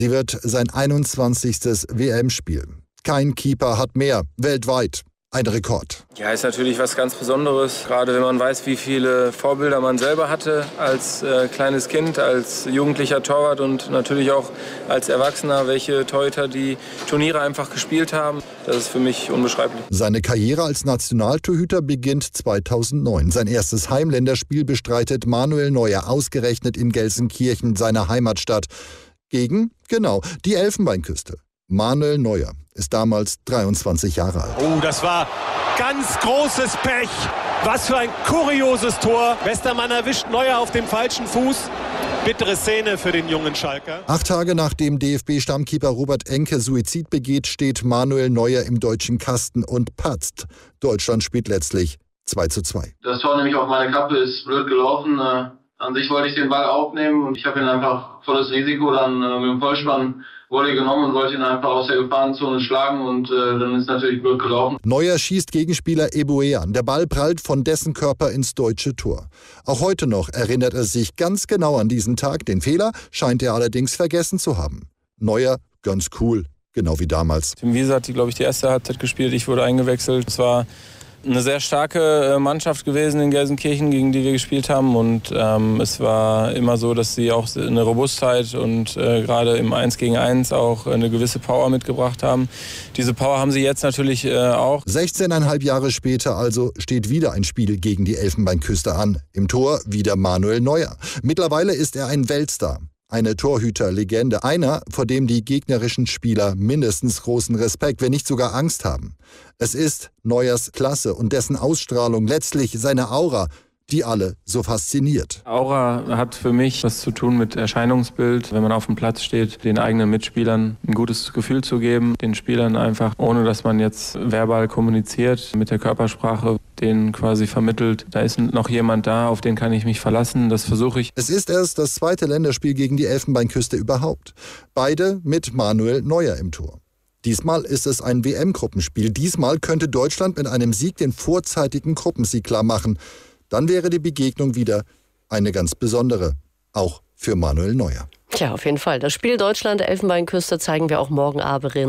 Sie wird sein 21. WM-Spiel. Kein Keeper hat mehr, weltweit. Ein Rekord. Ja, ist natürlich was ganz Besonderes, gerade wenn man weiß, wie viele Vorbilder man selber hatte als kleines Kind, als jugendlicher Torwart und natürlich auch als Erwachsener, welche Torhüter die Turniere einfach gespielt haben. Das ist für mich unbeschreiblich. Seine Karriere als Nationaltorhüter beginnt 2009. Sein erstes Heimländerspiel bestreitet Manuel Neuer ausgerechnet in Gelsenkirchen, seiner Heimatstadt, gegen, die Elfenbeinküste. Manuel Neuer ist damals 23 Jahre alt. Oh, das war ganz großes Pech. Was für ein kurioses Tor. Westermann erwischt Neuer auf dem falschen Fuß. Bittere Szene für den jungen Schalker. 8 Tage nachdem DFB-Stammkeeper Robert Enke Suizid begeht, steht Manuel Neuer im deutschen Kasten und patzt. Deutschland spielt letztlich 2:2. Das Tor nämlich auf meine Kappe ist blöd gelaufen. An sich wollte ich den Ball aufnehmen und ich habe ihn einfach volles Risiko dann mit dem Vollspann Volley genommen und wollte ihn einfach aus der Gefahrenzone schlagen und dann ist natürlich blöd gelaufen. Neuer schießt Gegenspieler Eboué an. Der Ball prallt von dessen Körper ins deutsche Tor. Auch heute noch erinnert er sich ganz genau an diesen Tag. Den Fehler scheint er allerdings vergessen zu haben. Neuer ganz cool, genau wie damals. Tim Wiese hat, glaube ich, die erste Halbzeit gespielt. Ich wurde eingewechselt. Es war eine sehr starke Mannschaft gewesen in Gelsenkirchen, gegen die wir gespielt haben. Und es war immer so, dass sie auch eine Robustheit und gerade im 1 gegen 1 auch eine gewisse Power mitgebracht haben. Diese Power haben sie jetzt natürlich auch. 16,5 Jahre später also steht wieder ein Spiel gegen die Elfenbeinküste an. Im Tor wieder Manuel Neuer. Mittlerweile ist er ein Weltstar. Eine Torhüterlegende, einer, vor dem die gegnerischen Spieler mindestens großen Respekt, wenn nicht sogar Angst haben. Es ist Neuers Klasse und dessen Ausstrahlung, letztlich seine Aura, die alle so fasziniert. Aura hat für mich was zu tun mit Erscheinungsbild. Wenn man auf dem Platz steht, den eigenen Mitspielern ein gutes Gefühl zu geben, den Spielern einfach, ohne dass man jetzt verbal kommuniziert, mit der Körpersprache denen quasi vermittelt, da ist noch jemand da, auf den kann ich mich verlassen, das versuche ich. Es ist erst das zweite Länderspiel gegen die Elfenbeinküste überhaupt. Beide mit Manuel Neuer im Tor. Diesmal ist es ein WM-Gruppenspiel. Diesmal könnte Deutschland mit einem Sieg den vorzeitigen Gruppensieg klar machen. Dann wäre die Begegnung wieder eine ganz besondere, auch für Manuel Neuer. Tja, auf jeden Fall. Das Spiel Deutschland-Elfenbeinküste zeigen wir auch morgen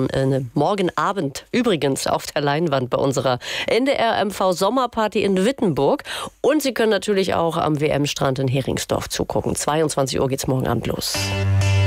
Abend übrigens auf der Leinwand bei unserer NDR-MV-Sommerparty in Wittenburg. Und Sie können natürlich auch am WM-Strand in Heringsdorf zugucken. 22 Uhr geht's morgen Abend los.